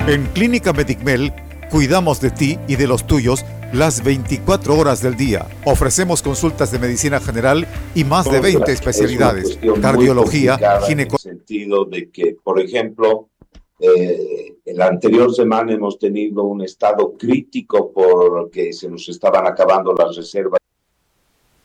En Clínica Medicmel cuidamos de ti y de los tuyos las 24 horas del día. Ofrecemos consultas de medicina general y más de 20 especialidades, cardiología, en el sentido de que, por ejemplo, en la anterior semana hemos tenido un estado crítico porque se nos estaban acabando las reservas